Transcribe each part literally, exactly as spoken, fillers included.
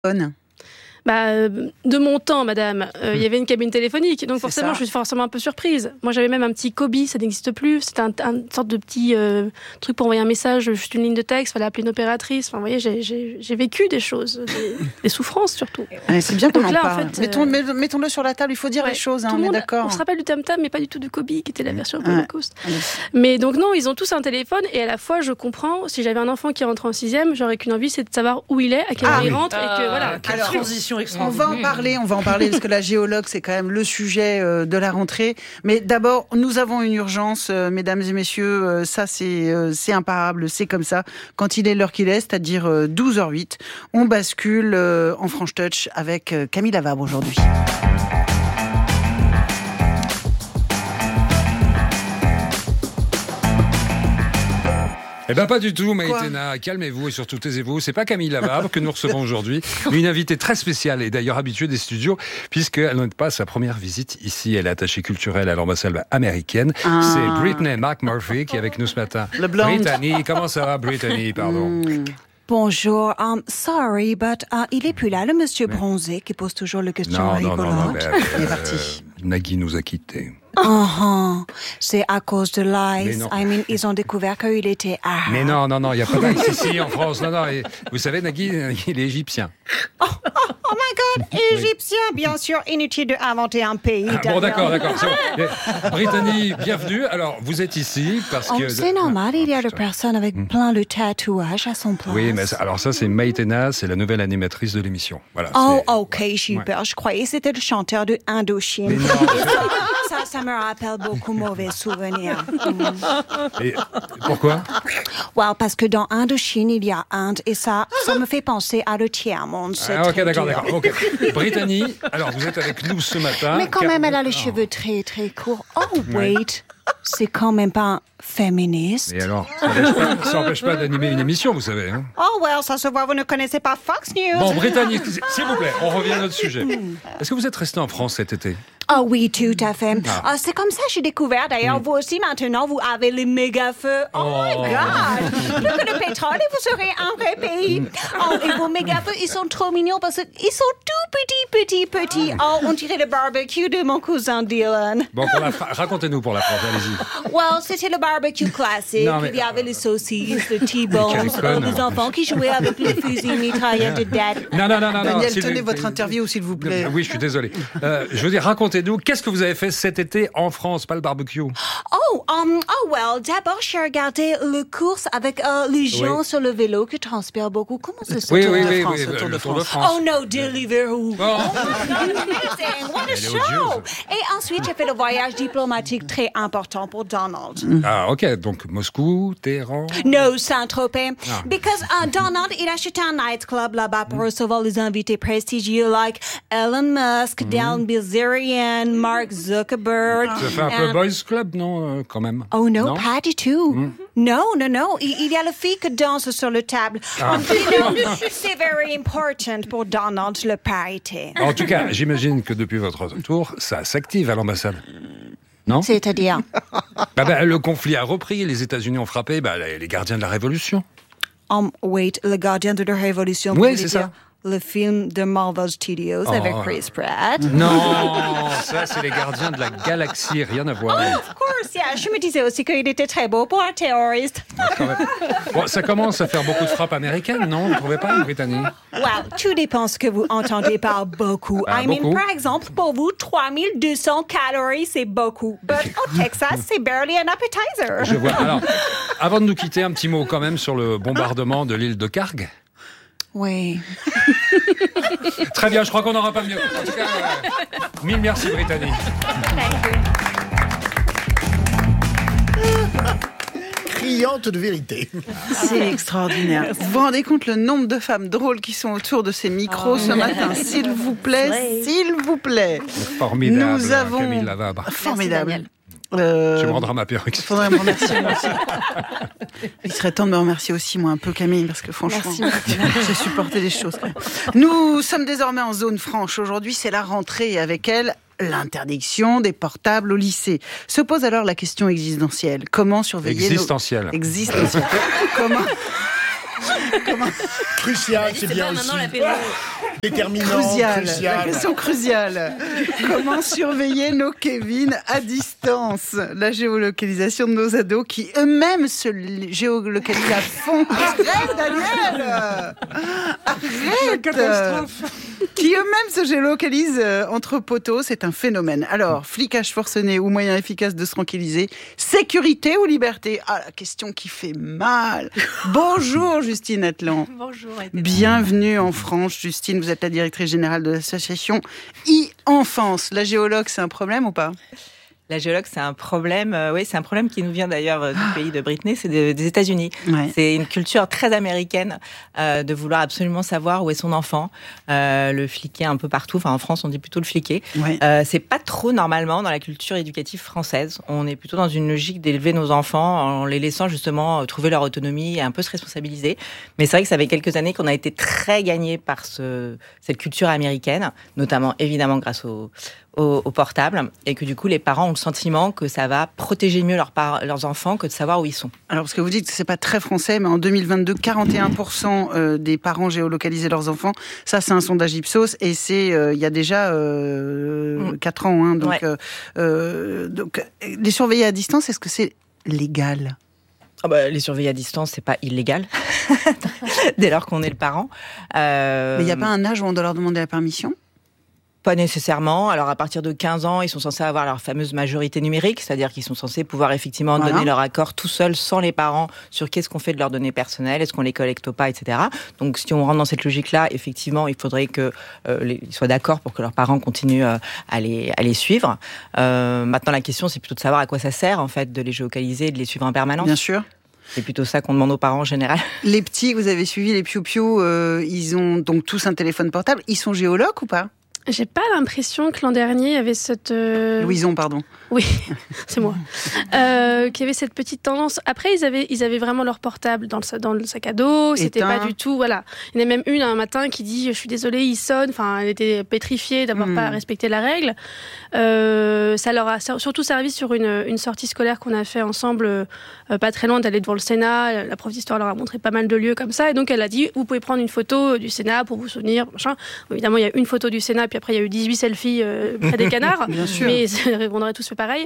Bah, euh, de mon temps, madame, euh, il mmh. y avait une cabine téléphonique, donc c'est forcément, ça. Je suis forcément un peu surprise. Moi, j'avais même un petit Kobi, ça n'existe plus. C'était un, un sorte de petit euh, truc pour envoyer un message, juste une ligne de texte, fallait appeler une opératrice. Enfin, vous voyez, j'ai, j'ai, j'ai vécu des choses, des, des souffrances surtout. Ouais, c'est bien qu'on en là, parle. En fait, Mettons, euh... Mettons-le sur la table, il faut dire ouais, les choses, hein, on monde, est d'accord. On se rappelle du Tam Tam, mais pas du tout du Kobi, qui était la version un peu low cost. Ouais. Mais donc non, ils ont tous un téléphone, et à la fois, je comprends, si j'avais un enfant qui rentre en sixième, j'aurais qu'une envie, c'est de savoir où il est, à quelle heure ah, il oui. rentre, ah, et que voilà. Quelle Alors, transition On extraordinaire. va en parler, on va en parler parce que la géologue, c'est quand même le sujet euh, de la rentrée. Mais d'abord, nous avons une urgence, euh, mesdames et messieurs. Euh, ça, c'est, euh, c'est imparable, c'est comme ça. Quand il est l'heure qu'il est, c'est-à-dire euh, douze heures huit, on bascule euh, en French Touch avec euh, Camille Lavabre aujourd'hui. Eh ben pas du tout, Maïtena. Calmez-vous et surtout taisez-vous. C'est pas Camille Lavabre que nous recevons aujourd'hui, mais une invitée très spéciale et d'ailleurs habituée des studios, puisqu'elle n'est pas sa première visite ici. Elle est attachée culturelle à l'ambassade américaine. Ah. C'est Brittany McMurphy qui est avec nous ce matin. Le blonde. Brittany, comment ça va, Brittany? Pardon. Mm. Bonjour, um, sorry, but uh, il est plus là, le monsieur bronzé qui pose toujours les questions non, rigolotes. Non, non, non, mais, euh, il est parti. Nagui nous a quittés. Uh-huh. C'est à cause de l'ice. I mean, ils ont découvert qu'il était... Ah. Mais non, non, non, il n'y a pas d'ice ici en France. Non, non, et vous savez, Nagui, il est égyptien. Oh, oh, oh my God, égyptien, bien sûr, inutile d'inventer un pays. Ah, bon, d'accord, d'accord. C'est bon. Brittany, bienvenue. Alors, vous êtes ici parce oh, que... C'est normal, il y a des personnes avec mmh. plein de tatouages à son place. Oui, mais ça, alors ça, c'est Maïtena, c'est la nouvelle animatrice de l'émission. Voilà, oh, ok, super. Ouais. Je croyais que c'était le chanteur de Indochine. Mais non, ça, ça me rappelle beaucoup mauvais souvenirs. Mm. Et pourquoi? Well, parce que dans Indochine, il y a Inde, et ça, ça me fait penser à le tiers-monde. Ah, ok, d'accord, dur. d'accord. Okay. Brittany, alors vous êtes avec nous ce matin. Mais quand car... même, elle a les oh. cheveux très, très courts. Oh, wait. Ouais. C'est quand même pas féministe. Et alors, ça n'empêche pas, pas d'animer une émission, vous savez. Hein. Oh, well, ça se voit, vous ne connaissez pas Fox News. Bon, Brittany, s'il vous plaît, on revient à notre sujet. Est-ce que vous êtes resté en France cet été? Oh oui, tout à fait. Ah. Oh, c'est comme ça que j'ai découvert. D'ailleurs, mm. vous aussi, maintenant, vous avez les méga-feux. Oh, oh my God! Plus que le pétrole, et vous serez un vrai pays. Oh, et vos méga-feux, ils sont trop mignons parce qu'ils sont tout petits, petits, petits. Oh, on dirait le barbecue de mon cousin Dylan. Bon, pour la fra- racontez-nous pour la France, allez-y. Well, c'était le barbecue classique. Non, mais... Il y avait les saucisses, le T-bone, les enfants qui jouaient avec les fusils mitrailleurs de dad. Non, non, non, non. Daniel, non, tenez votre interview, s'il vous plaît. Oui, je suis désolé. Euh, je veux dire, racontez nous, qu'est-ce que vous avez fait cet été en France, pas le barbecue? Oh, um, oh well, d'abord j'ai regardé le course avec euh, les gens oui. sur le vélo qui transpirent beaucoup. Comment ça s'appelle? Oui, oui, oui, France, oui, le Tour de le France. Tour de France. Oh no, Deliveroo! Oh, oh amazing! What a show! Et ensuite j'ai fait le voyage diplomatique très important pour Donald. Mm. Ah, ok, donc Moscou, Téhéran. No, Saint-Tropez. Ah. Because uh, Donald, il a acheté un nightclub là-bas pour mm. recevoir les invités prestigieux like Elon Musk, mm. Dan Bilzerian, Mark Zuckerberg. Ça fait un peu um, Boys Club, non, euh, quand même? Oh no, non? pas du tout. Mm. Non, non, non. Il, il y a le fille qui danse sur le table. Ah. Um, you know, c'est very important pour Donald, le parité. En tout cas, j'imagine que depuis votre retour, ça s'active à l'ambassade. Non? C'est-à-dire? bah, bah, le conflit a repris, les États-Unis ont frappé bah, les gardiens de la Révolution. Um, wait, le gardien de la Révolution? Oui, c'est ça. Le film de Marvel Studios oh. avec Chris Pratt. Non, ça c'est les gardiens de la galaxie, rien à voir. Oh, of course, yeah. Je me disais aussi qu'il était très beau pour un terroriste. Bon, ça commence à faire beaucoup de frappes américaines, non? Vous ne trouvez pas, Brittany? Well, tout dépend ce que vous entendez par beaucoup. Ah, I beaucoup? mean, par exemple, pour vous, trois mille deux cents calories, c'est beaucoup. But au Texas, c'est barely an appetizer. Je vois. Alors, avant de nous quitter, un petit mot quand même sur le bombardement de l'île de Karg. Oui. Très bien, je crois qu'on n'aura pas mieux. En tout cas, euh, mille merci, Brittany. Criante de vérité. C'est extraordinaire. Vous vous rendez compte le nombre de femmes drôles qui sont autour de ces micros oh, ce matin? S'il vous plaît, s'il vous plaît. Formidable, nous avons... Camille Lavabre. Formidable. Euh... Tu me rendras ma perruque. Il faudrait me remercier moi aussi. Il serait temps de me remercier aussi, moi, un peu, Camille, parce que franchement, j'ai supporté des choses. Nous sommes désormais en zone franche. Aujourd'hui, c'est la rentrée et avec elle, l'interdiction des portables au lycée. Se pose alors la question existentielle. Comment surveiller Existentielle. nos... Existentielle. Comment... Comment... Crucial, c'est bien aussi. Déterminant, crucial. crucial. La question cruciale. Comment surveiller nos Kevin à distance? La géolocalisation de nos ados qui eux-mêmes se géolocalisent à fond. Arrête, Daniel! Arrête! Catastrophe. Qui eux-mêmes se géolocalisent entre poteaux, c'est un phénomène. Alors, flicage forcené ou moyen efficace de se tranquilliser, sécurité ou liberté? Ah, la question qui fait mal. Bonjour Justine Atlan. Bonjour. Bienvenue en France, Justine. Vous êtes la directrice générale de l'association e-Enfance. La géologue, c'est un problème ou pas? La géologue, c'est un problème. Euh, oui, c'est un problème qui nous vient d'ailleurs euh, du ah. pays de Britney, c'est de, des États-Unis. Ouais. C'est une culture très américaine euh, de vouloir absolument savoir où est son enfant, euh, le fliquer un peu partout. Enfin, en France, on dit plutôt le fliquer. Ouais. Euh, c'est pas trop normalement dans la culture éducative française. On est plutôt dans une logique d'élever nos enfants en les laissant justement trouver leur autonomie et un peu se responsabiliser. Mais c'est vrai que ça fait quelques années qu'on a été très gagné par ce, cette culture américaine, notamment évidemment grâce au Au, au portable, et que du coup les parents ont le sentiment que ça va protéger mieux leurs, par- leurs enfants que de savoir où ils sont. Alors parce que vous dites que c'est pas très français, mais en deux mille vingt-deux, quarante et un pour cent des parents géolocalisaient leurs enfants. Ça, c'est un sondage Ipsos, et c'est euh, il y a déjà euh, quatre ans. Hein, donc, ouais. euh, euh, donc, les surveiller à distance, est-ce que c'est légal? Oh bah, les surveiller à distance, c'est pas illégal, dès lors qu'on est le parent. Euh... Mais il n'y a pas un âge où on doit leur demander la permission? Pas nécessairement. Alors, à partir de quinze ans, ils sont censés avoir leur fameuse majorité numérique, c'est-à-dire qu'ils sont censés pouvoir effectivement voilà. donner leur accord tout seuls, sans les parents, sur qu'est-ce qu'on fait de leurs données personnelles, est-ce qu'on les collecte ou pas, et cetera. Donc, si on rentre dans cette logique-là, effectivement, il faudrait que euh, les, ils soient d'accord pour que leurs parents continuent euh, à les à les suivre. Euh, maintenant, la question, c'est plutôt de savoir à quoi ça sert, en fait, de les géolocaliser et de les suivre en permanence. Bien sûr. C'est plutôt ça qu'on demande aux parents en général. Les petits, vous avez suivi les piou-piou, euh, ils ont donc tous un téléphone portable. Ils sont géologues ou pas? J'ai pas l'impression que l'an dernier, il y avait cette... Euh... Louison, pardon. Oui, c'est moi. Euh, qu'il y avait cette petite tendance. Après, ils avaient, ils avaient vraiment leur portable dans le, dans le sac à dos. C'était Éteint. Pas du tout... Voilà. Il y en a même une un matin qui dit « Je suis désolée, il sonne ». Enfin, elle était pétrifiée d'avoir mmh. pas respecté la règle. Euh, ça leur a surtout servi sur une, une sortie scolaire qu'on a fait ensemble, euh, pas très loin d'aller devant le Sénat. La prof d'histoire leur a montré pas mal de lieux comme ça. Et donc, elle a dit « Vous pouvez prendre une photo du Sénat pour vous souvenir. » machin. Évidemment, il y a une photo du Sénat, puis après, il y a eu dix-huit selfies euh, près des canards. Bien sûr. Mais on aurait tous fait pareil.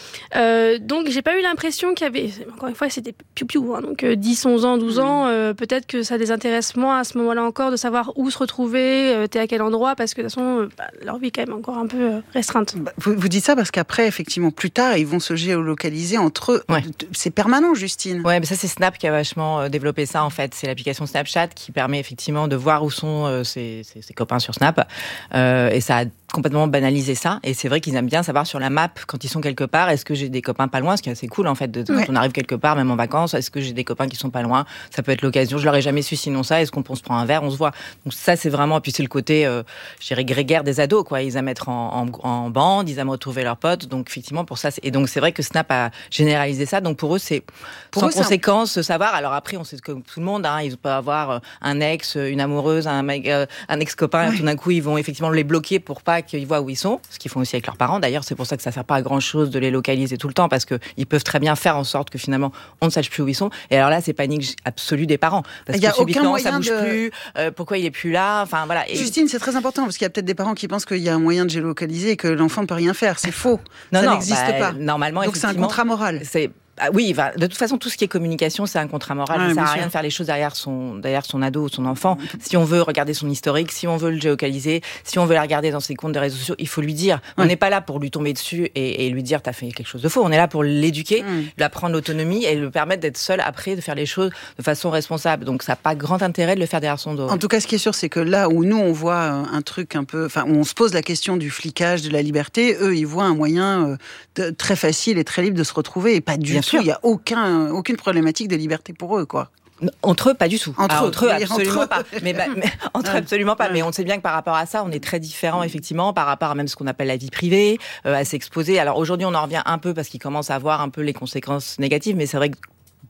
Euh, donc, j'ai pas eu l'impression qu'il y avait... Encore une fois, c'était piou-piou. Hein, donc, euh, dix, onze ans, douze ans, euh, peut-être que ça les intéresse moins à ce moment-là encore de savoir où se retrouver, euh, t'es à quel endroit, parce que de toute façon, euh, bah, leur vie est quand même encore un peu euh, restreinte. Bah, vous, vous dites ça parce qu'après, effectivement, plus tard, ils vont se géolocaliser entre eux. Ouais. C'est permanent, Justine. Ouais, mais ça, c'est Snap qui a vachement euh, développé ça, en fait. C'est l'application Snapchat qui permet effectivement de voir où sont euh, ses, ses, ses copains sur Snap. Euh, et ça a complètement banalisé ça. Et c'est vrai qu'ils aiment bien savoir sur la map, quand ils sont quelque part, est-ce que j'ai des copains pas loin, ce qui est assez cool en fait, de, ouais. quand on arrive quelque part, même en vacances, est-ce que j'ai des copains qui sont pas loin, ça peut être l'occasion, je l'aurais jamais su sinon ça, est-ce qu'on se prend un verre, on se voit. Donc ça c'est vraiment, puis c'est le côté, euh, je dirais grégaire des ados, quoi. Ils aiment être en, en, en bande, ils aiment retrouver leurs potes, donc effectivement pour ça, c'est... et donc c'est vrai que Snap a généralisé ça, donc pour eux c'est pour sans eux, conséquence de savoir. Alors après on sait comme tout le monde, hein, ils peuvent avoir un ex, une amoureuse, un, mec, euh, un ex-copain, ouais. tout d'un coup ils vont effectivement les bloquer pour pas qu'ils voient où ils sont, ce qu'ils font aussi avec leurs parents. D'ailleurs c'est pour ça que ça sert pas à grand chose de les localiser tout le temps, parce que ils peuvent très bien faire en sorte que finalement on ne sache plus où ils sont. Et alors là, c'est panique absolue des parents, parce il y a que subitement aucun ça bouge de... plus. Euh, pourquoi il est plus là? Enfin voilà. Et... Justine, c'est très important parce qu'il y a peut-être des parents qui pensent qu'il y a un moyen de géolocaliser et que l'enfant ne peut rien faire. C'est faux. Non, ça non, n'existe bah, pas. Normalement, donc c'est un contrat moral. C'est Ah oui, bah, de toute façon, tout ce qui est communication, c'est un contrat moral. Ouais, ça sert à sûr. rien de faire les choses derrière son, derrière son ado ou son enfant. Si on veut regarder son historique, si on veut le géolocaliser, si on veut la regarder dans ses comptes de réseaux sociaux, il faut lui dire. Ouais. On n'est pas là pour lui tomber dessus et, et lui dire t'as fait quelque chose de faux. On est là pour l'éduquer, mmh. lui apprendre l'autonomie et lui permettre d'être seul après, de faire les choses de façon responsable. Donc ça n'a pas grand intérêt de le faire derrière son dos. En tout cas, ce qui est sûr, c'est que là où nous on voit un truc un peu, enfin où on se pose la question du flicage, de la liberté, eux ils voient un moyen de, très facile et très libre de se retrouver et pas du Bien tout. Sûr. Il y a aucun, aucune problématique de liberté pour eux, quoi. Entre eux, pas du tout. Entre, ah, eux, entre eux, oui, absolument entre pas. Eux. Mais, bah, mais entre eux, absolument pas. Mais on sait bien que par rapport à ça, on est très différents, effectivement, par rapport à même ce qu'on appelle la vie privée, euh, à s'exposer. Alors aujourd'hui, on en revient un peu parce qu'ils commencent à voir un peu les conséquences négatives, mais c'est vrai que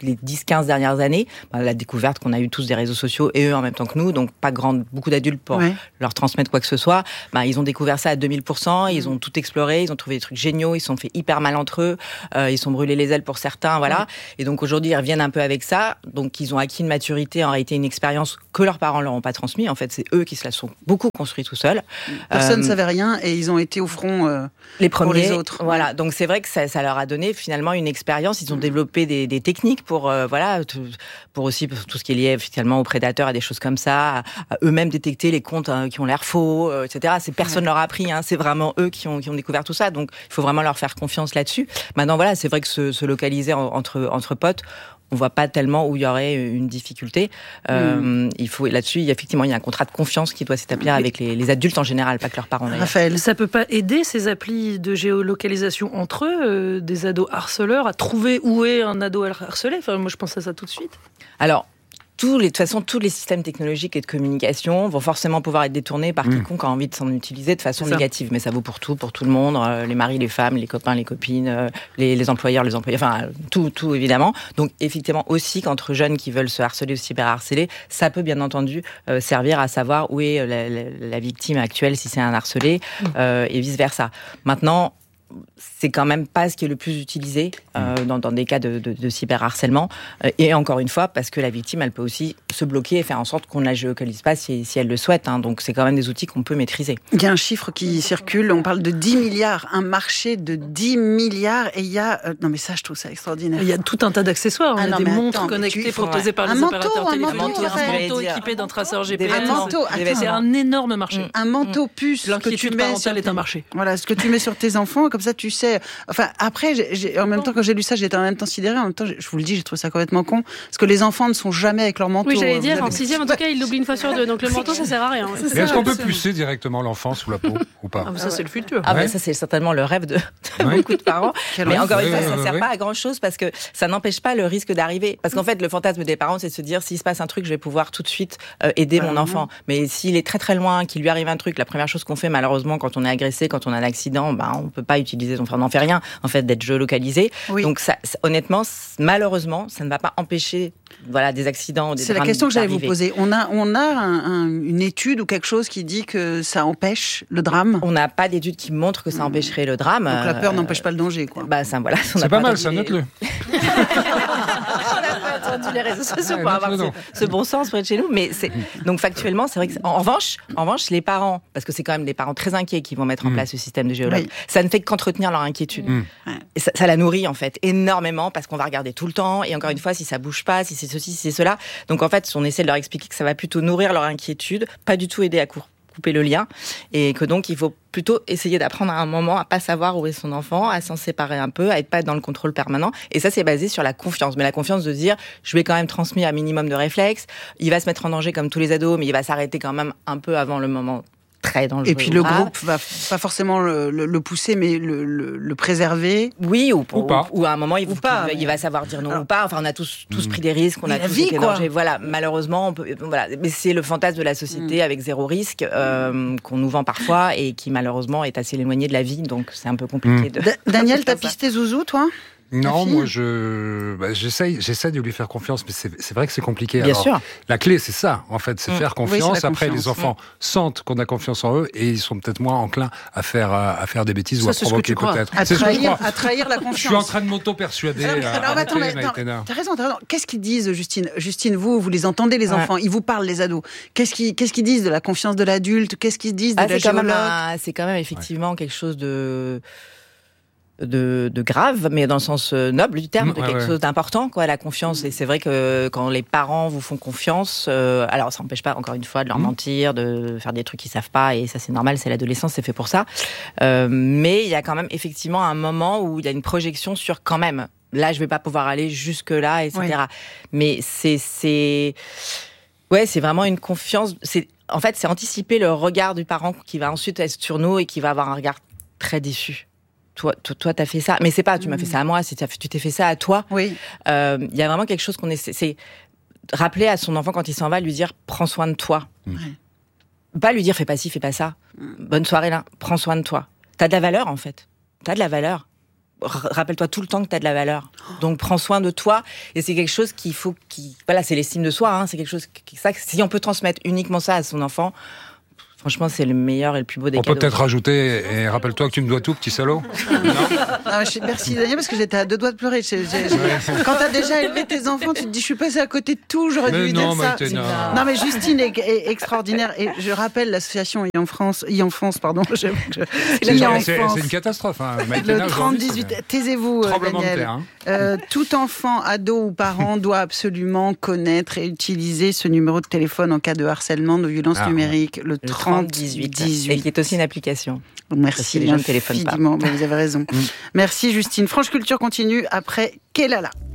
les dix quinze dernières années, bah, la découverte qu'on a eu tous des réseaux sociaux et eux en même temps que nous, donc pas grand, beaucoup d'adultes pour ouais. leur transmettre quoi que ce soit, bah, ils ont découvert ça à deux mille pour cent, ils ont tout exploré, ils ont trouvé des trucs géniaux, ils se sont fait hyper mal entre eux, euh, ils sont brûlés les ailes pour certains, voilà. Ouais. Et donc aujourd'hui, ils reviennent un peu avec ça, donc ils ont acquis une maturité, en réalité une expérience que leurs parents leur ont pas transmis, en fait c'est eux qui se la sont beaucoup construits tout seuls. Personne ne euh, savait rien et ils ont été au front euh, les premiers, pour les autres. Voilà, donc c'est vrai que ça, ça leur a donné finalement une expérience, ils ont développé des, des techniques pour, euh, voilà, tout, pour aussi pour tout ce qui est lié finalement aux prédateurs, à des choses comme ça, à, à eux-mêmes détecter les comptes hein, qui ont l'air faux, euh, et cetera. C'est personne ouais. leur a appris, hein, c'est vraiment eux qui ont, qui ont découvert tout ça, donc il faut vraiment leur faire confiance là-dessus. Maintenant voilà, c'est vrai que se, se localiser en, entre, entre potes, on voit pas tellement où il y aurait une difficulté. Euh, mmh. Il faut là-dessus, il y a, effectivement, il y a un contrat de confiance qui doit s'établir avec les, les adultes en général, pas que leurs parents. D'ailleurs. Raphaël, ça peut pas aider ces applis de géolocalisation entre eux, euh, des ados harceleurs, à trouver où est un ado harcelé. Enfin, moi, je pense à ça tout de suite. Alors. Tous les, de toute façon, tous les systèmes technologiques et de communication vont forcément pouvoir être détournés par mmh. quiconque a envie de s'en utiliser de façon négative. Mais ça vaut pour tout, pour tout le monde, euh, les maris, les femmes, les copains, les copines, euh, les, les employeurs, les employés, enfin tout, tout évidemment. Donc effectivement aussi qu'entre jeunes qui veulent se harceler ou se cyberharceler, ça peut bien entendu euh, servir à savoir où est la, la, la victime actuelle si c'est un harcelé euh, et vice versa. Maintenant. C'est quand même pas ce qui est le plus utilisé euh, dans, dans des cas de, de, de cyberharcèlement. Et encore une fois, parce que la victime, elle peut aussi se bloquer et faire en sorte qu'on ne la géolocalise pas si, si elle le souhaite. Hein. Donc c'est quand même des outils qu'on peut maîtriser. Il y a un chiffre qui circule, on parle de dix milliards, un marché de dix milliards. Et il y a... Euh, non mais ça, je trouve ça extraordinaire. Il y a tout un tas d'accessoires. Ah, il y a des montres attends, connectées tu... proposées par un les manteau, opérateurs un téléphoniques. manteau, un manteau équipé d'un traceur G P S. Un manteau, c'est un énorme marché. Un manteau puce. L'inquiétude parentale est un marché. Voilà, ce que tu mets sur tes enfants, comme ça tu sais... Enfin, après, j'ai, j'ai, en même temps, quand j'ai lu ça, j'étais en même temps sidérée. En même temps, je vous le dis, j'ai trouvé ça complètement con. Parce que les enfants ne sont jamais avec leur manteau. Oui, j'allais dire, avez... en sixième, en tout cas, ils l'oublient une fois sur deux. Donc le manteau, ça sert à rien. Mais est-ce qu'on peut pucer directement l'enfant sous la peau ou pas? Ah, ça, c'est le futur. Ah, ouais. Ça, c'est certainement le rêve de, de ouais. beaucoup de parents. Quel mais encore une fois, ça ne sert ouais. pas à grand-chose parce que ça n'empêche pas le risque d'arriver. Parce qu'en fait, le fantasme des parents, c'est de se dire, s'il se passe un truc, je vais pouvoir tout de suite euh, aider ah, mon enfant. Mais s'il est très très loin, qu'il lui arrive un truc, la première chose qu'on fait, malheureusement, quand on est agressé, quand on a un accident, ben, on ne peut pas utiliser, enfin, on n'en fait rien, en fait, d'être géolocalisé. Oui. Donc, ça, ça, honnêtement, malheureusement, ça ne va pas empêcher voilà, des accidents. Des c'est la question que j'allais vous poser. On a, on a un, un, une étude ou quelque chose qui dit que ça empêche le drame? On n'a pas d'étude qui montre que ça empêcherait le drame. Donc la peur euh, n'empêche pas le danger, quoi. Bah, ça, voilà, c'est pas, pas mal, ça, note-le. Entendu les réseaux sociaux ouais, pour avoir ce, ce bon sens près de chez nous, mais c'est donc factuellement c'est vrai que en revanche, en revanche les parents, parce que c'est quand même des parents très inquiets qui vont mettre en mmh. place ce système de géologue, oui. ça ne fait qu'entretenir leur inquiétude. Mmh. Et ça, ça la nourrit en fait énormément parce qu'on va regarder tout le temps et encore une fois si ça bouge pas, si c'est ceci, si c'est cela, donc en fait on essaie de leur expliquer que ça va plutôt nourrir leur inquiétude, pas du tout aider à court. couper le lien et que donc il faut plutôt essayer d'apprendre à un moment à pas savoir où est son enfant, à s'en séparer un peu, à être pas dans le contrôle permanent et ça c'est basé sur la confiance, mais la confiance de se dire je vais quand même transmettre un minimum de réflexes, il va se mettre en danger comme tous les ados mais il va s'arrêter quand même un peu avant le moment très dangereux. Et puis le groupe va pas forcément le, le, le pousser, mais le, le, le préserver. Oui, ou, ou, ou pas. Ou à un moment, il, ou vous, pas, il, mais... il va savoir dire non Alors, ou pas. Enfin, on a tous, tous mmh. pris des risques, on a la tous vie, été quoi. danger. Voilà, malheureusement, on peut, voilà. Mais c'est le fantasme de la société mmh. avec zéro risque euh, qu'on nous vend parfois et qui malheureusement est assez éloigné de la vie. Donc c'est un peu compliqué. Mmh. De... Da- Daniel, t'as pisté Zouzou, toi? Non, moi, je, bah, j'essaye, j'essaie de lui faire confiance, mais c'est, c'est vrai que c'est compliqué. Bien Alors, sûr. La clé, c'est ça, en fait, c'est mmh. faire confiance. Oui, c'est Après, confiance. les enfants mmh. sentent qu'on a confiance en eux et ils sont peut-être moins enclins à faire, à faire des bêtises ça, ou à provoquer peut-être. À c'est trahir, à trahir la confiance. Je suis en train de m'auto-persuader. Alors, alors arrêtez, attends, mais, non, t'as raison, t'as raison. Qu'est-ce qu'ils disent, Justine? Justine, vous, vous les entendez, les enfants. Ouais. Ils vous parlent, les ados. Qu'est-ce qu'ils, qu'est-ce qu'ils disent de la confiance de l'adulte? Qu'est-ce qu'ils disent de ah, la c'est, quand même un, c'est quand même effectivement ouais. quelque chose de... De, de grave, mais dans le sens noble du terme, de quelque ouais, ouais. chose d'important, quoi, la confiance. Et c'est vrai que quand les parents vous font confiance, euh, alors ça n'empêche pas, encore une fois, de leur mmh. mentir, de faire des trucs qu'ils savent pas, et ça c'est normal, c'est l'adolescence, c'est fait pour ça. Euh, mais il y a quand même effectivement un moment où il y a une projection sur quand même, là je vais pas pouvoir aller jusque là, et cetera. Ouais. Mais c'est, c'est, ouais, c'est vraiment une confiance. C'est, en fait, c'est anticiper le regard du parent qui va ensuite être sur nous et qui va avoir un regard très déçu. Toi, toi, toi, t'as fait ça, mais c'est pas, tu m'as fait ça à moi, c'est tu t'es fait ça à toi. Oui. Il euh, y a vraiment quelque chose qu'on essaie, c'est rappeler à son enfant quand il s'en va, lui dire prends soin de toi. Ouais. Pas lui dire fais pas ci, fais pas ça. Bonne soirée là, prends soin de toi. T'as de la valeur en fait. T'as de la valeur. rappelle-toi tout le temps que tu as de la valeur. Donc prends soin de toi. Et c'est quelque chose qu'il faut... Qui, voilà, c'est l'estime de soi. Hein, c'est quelque chose... Qui, ça, si on peut transmettre uniquement ça à son enfant... Franchement, c'est le meilleur et le plus beau des on cadeaux. On peut peut-être rajouter, et rappelle-toi que tu me dois tout, petit salaud. Non, non je, merci Daniel, parce que j'étais à deux doigts de pleurer. J'ai, j'ai, j'ai... Quand t'as déjà élevé tes enfants, tu te dis, je suis passée à côté de tout, j'aurais mais dû lui non, dire ça. Non. non, mais Justine est, est extraordinaire. Et je rappelle l'association e-enfance, e-enfance, pardon. Je, je, c'est, c'est, c'est, c'est une catastrophe. Hein. Le trente dix-huit, taisez-vous, Daniel. Terre, hein. euh, tout enfant, ado ou parent doit absolument connaître et utiliser ce numéro de téléphone en cas de harcèlement, de violence ah, numérique, le, le trente dix-huit. Et qui est aussi une application. Merci, les gens ne téléphonent pas. Vous avez raison. Mm. Merci Justine. Franche Culture continue après Kelala.